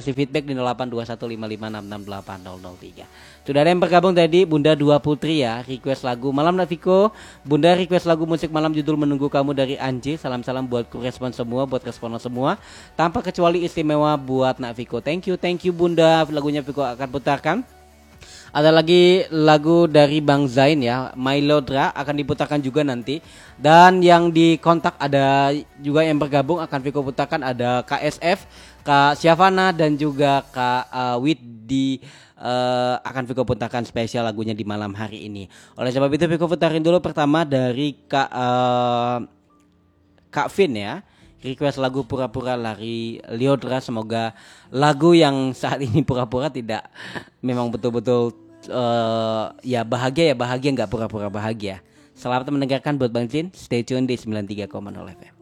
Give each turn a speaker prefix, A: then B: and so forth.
A: kasih feedback di 082155668003. Sudah ada yang bergabung tadi, Bunda Dua Putri ya, request lagu Malam Nak Viko. Bunda request lagu musik malam judul Menunggu Kamu dari Anji. Salam-salam buat kru respon semua, buat responden semua, tanpa kecuali istimewa buat Nak Viko. Thank you Bunda. Lagunya Viko akan putarkan. Ada lagi lagu dari Bang Zain ya, Mylodra akan diputarkan juga nanti. Dan yang di kontak ada juga yang bergabung akan Viko putarkan, ada KSF, Kak Syafana dan juga Kak Widdi. Akan Viko putarkan spesial lagunya di malam hari ini. Oleh sebab itu Viko putarin dulu pertama dari Kak Vin ya. Request lagu Pura-Pura Lari Lyodra. Semoga lagu yang saat ini pura-pura tidak, memang betul-betul ya bahagia nggak pura-pura bahagia. Selamat mendengarkan buat Bang Jin. Stay tune di 93,0 FM.